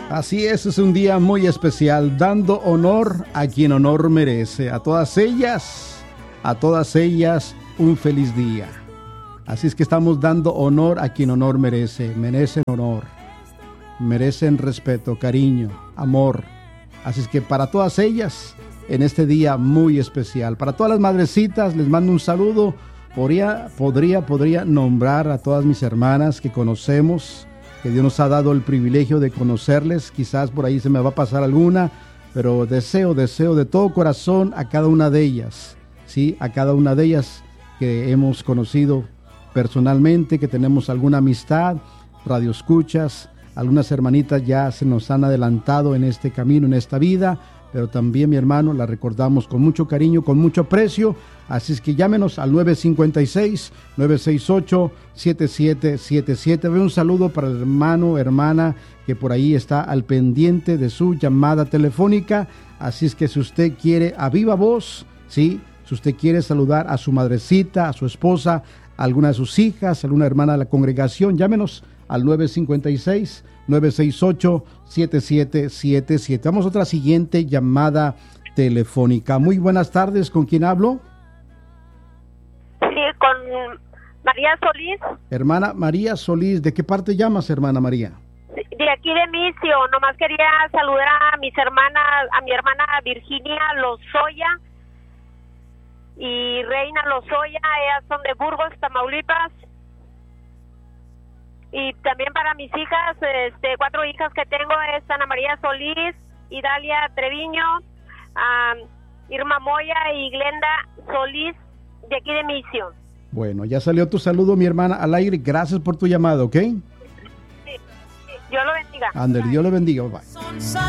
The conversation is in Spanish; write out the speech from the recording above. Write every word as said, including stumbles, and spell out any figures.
Así es, es un día muy especial, dando honor a quien honor merece. A todas ellas, a todas ellas, un feliz día. Así es que estamos dando honor a quien honor merece. Merecen honor, merecen respeto, cariño, amor. Así es que para todas ellas, en este día muy especial. Para todas las madrecitas, les mando un saludo. Podría, podría, podría nombrar a todas mis hermanas que conocemos, que Dios nos ha dado el privilegio de conocerles. Quizás por ahí se me va a pasar alguna, pero deseo, deseo de todo corazón a cada una de ellas, ¿sí? A cada una de ellas que hemos conocido personalmente, que tenemos alguna amistad, radioescuchas, algunas hermanitas ya se nos han adelantado en este camino, en esta vida, pero también, mi hermano, la recordamos con mucho cariño, con mucho aprecio. Así es que llámenos al nueve cinco seis, nueve seis ocho, siete siete siete siete. Un saludo para el hermano, hermana, que por ahí está al pendiente de su llamada telefónica. Así es que si usted quiere a viva voz, ¿sí? Si usted quiere saludar a su madrecita, a su esposa, a alguna de sus hijas, a alguna hermana de la congregación, llámenos al nueve cinco seis, nueve seis ocho, siete siete siete siete. Vamos a otra siguiente llamada telefónica. Muy buenas tardes, ¿con quién hablo? Sí, con María Solís. Hermana María Solís, ¿de qué parte llamas, hermana María? De aquí de Misio, nomás quería saludar a mis hermanas, a mi hermana Virginia Lozoya y Reina Lozoya, ellas son de Burgos, Tamaulipas. Y también para mis hijas, este, cuatro hijas que tengo es Ana María Solís, Idalia Treviño, um, Irma Moya y Glenda Solís, de aquí de Misión. Bueno, ya salió tu saludo, mi hermana, al aire. Gracias por tu llamado, ¿ok? Sí, sí. Dios lo bendiga. Ander, Dios le bendiga. Bye.